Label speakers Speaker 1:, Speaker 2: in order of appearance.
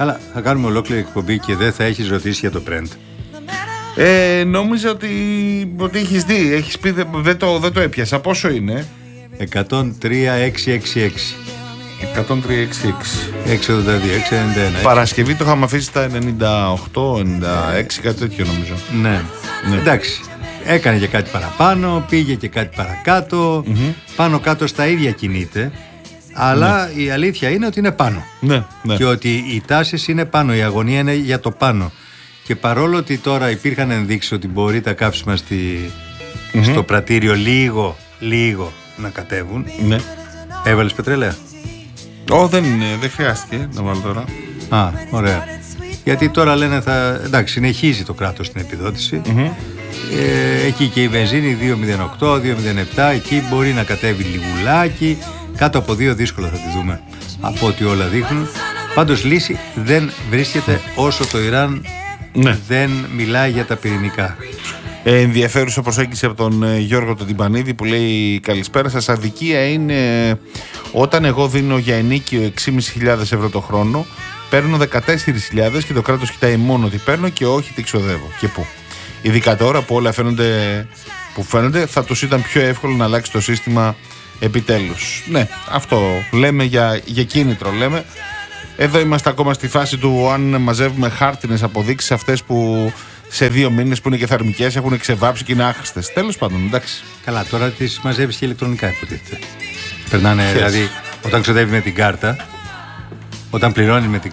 Speaker 1: Καλά, θα κάνουμε ολόκληρη εκπομπή και δεν θα έχεις ρωτήσει για το Brent.
Speaker 2: Νόμιζα ότι έχεις δει, έχεις πει, δεν το έπιασα. Πόσο είναι?
Speaker 1: 103,666.
Speaker 2: 103,66.
Speaker 1: 682, 691.
Speaker 2: Παρασκευή το είχαμε αφήσει στα 98, 96, κάτι τέτοιο νομίζω.
Speaker 1: Ναι. Εντάξει. Έκανε και κάτι παραπάνω, πήγε και κάτι παρακάτω. Πάνω κάτω στα ίδια κινείται. Αλλά η αλήθεια είναι ότι είναι πάνω.
Speaker 2: Ναι.
Speaker 1: Και ότι οι τάσεις είναι πάνω. Η αγωνία είναι για το πάνω. Και παρόλο ότι τώρα υπήρχαν ενδείξεις ότι μπορεί τα καύσιμα στο πρατήριο λίγο να κατέβουν. Ναι. Έβαλες πετρέλαια?
Speaker 2: Δεν χρειάστηκε να βάλω τώρα.
Speaker 1: Α, ωραία. Γιατί τώρα λένε εντάξει, συνεχίζει το κράτος την επιδότηση. Εκεί και η βενζίνη 2,08, 2,07, εκεί μπορεί να κατέβει λιγουλάκι. Κάτω από 2 δύσκολα θα τη δούμε, από ό,τι όλα δείχνουν. Πάντως λύση δεν βρίσκεται όσο το Ιράν δεν μιλάει για τα πυρηνικά.
Speaker 2: Ενδιαφέρουσα προσέγγιση από τον Γιώργο τον Τιμπανίδη που λέει: καλησπέρα σας. Αδικία είναι όταν εγώ δίνω για ενίκιο 6.500 ευρώ το χρόνο, παίρνω 14.000 και το κράτος κοιτάει μόνο τι παίρνω και όχι τι ξοδεύω. Και πού. Ειδικά τώρα που όλα φαίνονται, θα τους ήταν πιο εύκολο να αλλάξει το σύστημα επιτέλους. Ναι, αυτό λέμε για κίνητρο λέμε. Εδώ είμαστε ακόμα στη φάση του αν μαζεύουμε χάρτινες αποδείξεις, αυτές που σε 2 μήνες που είναι και θερμικές έχουν ξεβάψει και είναι άχρηστες. Τέλος πάντων, εντάξει.
Speaker 1: Καλά, τώρα τις μαζεύεις και ηλεκτρονικά υποτίθεται. Περνάνε, δηλαδή, όταν ξοδεύει με την κάρτα, όταν πληρώνει με την